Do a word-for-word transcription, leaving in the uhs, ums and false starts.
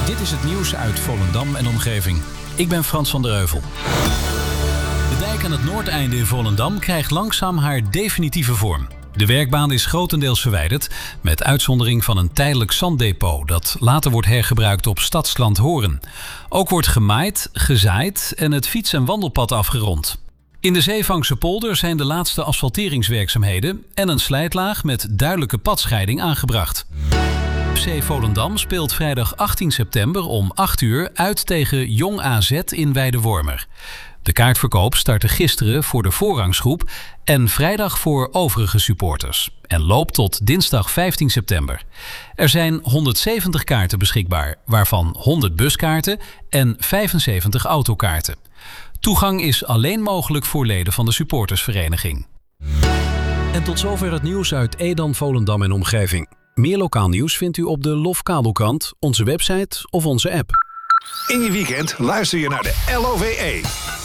Dit is het nieuws uit Volendam en omgeving. Ik ben Frans van der Heuvel. De dijk aan het noordeinde in Volendam krijgt langzaam haar definitieve vorm. De werkbaan is grotendeels verwijderd, met uitzondering van een tijdelijk zanddepot dat later wordt hergebruikt op Stadsland Horen. Ook wordt gemaaid, gezaaid en het fiets- en wandelpad afgerond. In de Zeevangse polder zijn de laatste asfalteringswerkzaamheden en een slijtlaag met duidelijke padscheiding aangebracht. F C Volendam speelt vrijdag achttien september om acht uur uit tegen Jong A Z in Weidewormer. De kaartverkoop startte gisteren voor de voorrangsgroep en vrijdag voor overige supporters. En loopt tot dinsdag vijftien september. Er zijn honderdzeventig kaarten beschikbaar, waarvan honderd buskaarten en vijfenzeventig autokaarten. Toegang is alleen mogelijk voor leden van de supportersvereniging. En tot zover het nieuws uit Edam, Volendam en omgeving. Meer lokaal nieuws vindt u op de Lofkabelkrant, onze website of onze app. In je weekend luister je naar de L O V E.